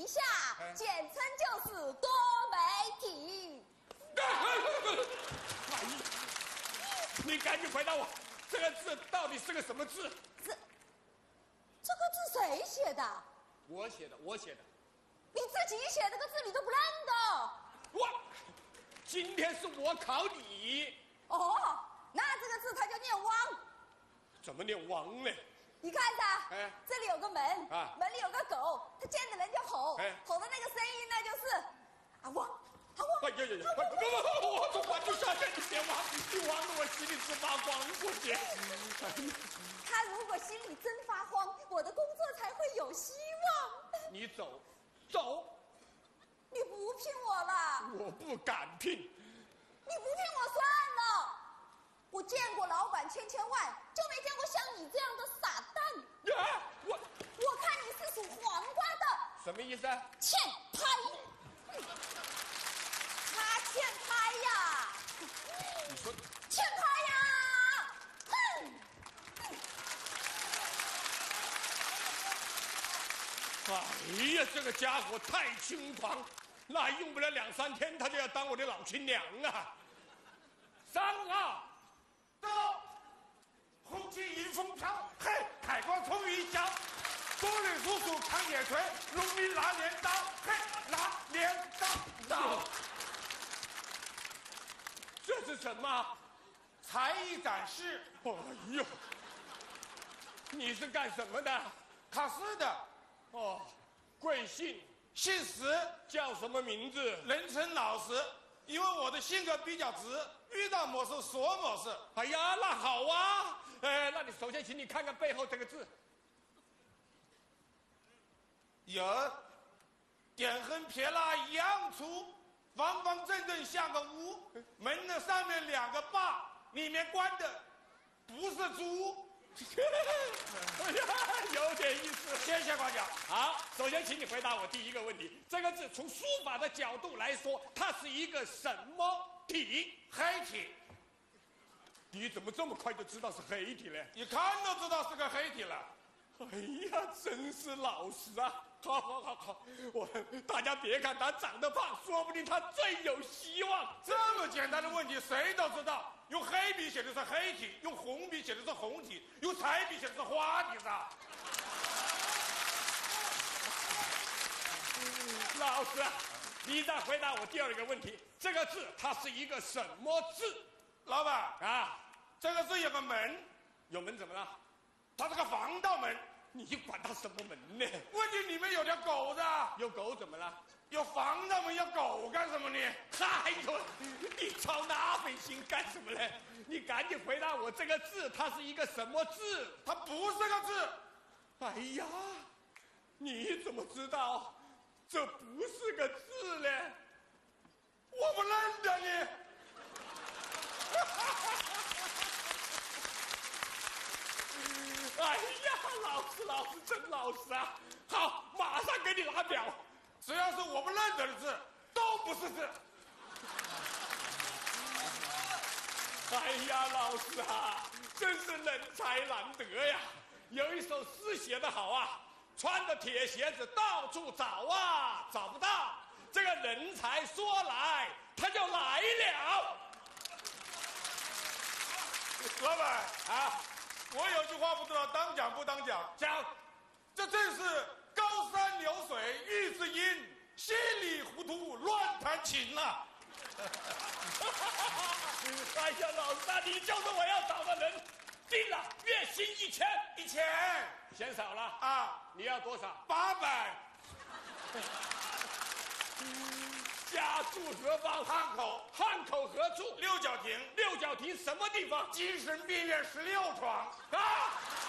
下，简称就是多媒体。 哎呀，你赶紧回答我，这个字到底是个什么字？ 这个字谁写的？ 我写的，我写的。 你自己写这个字你都不认得？ 哇，今天是我考你。 哦，那这个字它就念汪。 怎么念汪呢？ 你看着， 哎， 这里有个门， 啊， 门里有个狗，它见着人就吼，吼的那个声音呢就是啊汪啊汪。 哎呀呀呀！我从关注下线，你别汪，你汪得我心里直发慌，过节。 他如果心里真发慌，我的工作才会有希望。 你走，走。 你不聘我了？ 我不敢聘。 你不聘我算了。我见过老板千万，就没见过像你这样的傻蛋。 啊， 我看你是属黄瓜的。 什么意思啊？ 欠拍。他欠拍呀。 你说欠拍呀。哼。 哎呀，这个家伙太轻狂，那用不了2、3天，他就要当我的老亲娘啊！上啊！ 走，红旗迎风飘，嘿，开光冲云霄，多人叔叔扛野锤，农民拿镰刀，嘿，拿镰刀。 这是什么？ 才艺展示。 哎呦，你是干什么的？ 考试的。 哦，贵姓？ 姓石， 叫什么名字？ 人称老实，因为我的性格比较直，遇到某事说某事。 哎呀，那好啊。那你首先请你看看背后这个字。 有，点横撇捺一样粗，方方正正像个屋，门的上面2个把，里面关的不是猪。 哎呀，有点意思。 谢谢瓜讲。 好，首先请你回答我第一个问题：这个字从书法的角度来说，它是一个什么体？ 黑体。 你怎么这么快就知道是黑体呢？ 一看都知道是个黑体了。 哎呀，真是老实啊！好，大家别看他长得胖，说不定他最有希望。 这么简单的问题谁都知道，用黑笔写的是黑体，用红笔写的是红体，用彩笔写的是花体噻。 老师，你再回答我第二个问题：这个字它是一个什么字？ 老板啊， 这个字有个门， 有门怎么了？ 它是个防盗门。 你管它什么门呢？ 问题里面有条狗的。 有狗怎么了？ 有防盗门，有狗干什么呢？ 哎呦，你操那份心干什么呢？你赶紧回答我，这个字它是一个什么字？ 它不是个字。 哎呀，你怎么知道这不是个字呢？ 我不认得你。 哎呀，老师真老实啊！好，马上给你拿表。 只要是我不认得的字，都不是字。 哎呀，老师啊，真是人才难得呀！有一首诗写得好啊，穿着铁鞋子到处找啊，找不到。这个人才说来，他就来了。 老板啊， 我有句话不知道当讲不当讲。 讲， 这正是高山流水遇知音，稀里糊涂乱弹琴呐。 哎呀，老师啊，你就是我要找的人。定了，月薪1000。 1000 嫌少了啊？ 你要多少 ？800。 家住何方？ 汉口。 汉口何处？ 六角亭。 六角亭什么地方？ 精神病院16床。 啊！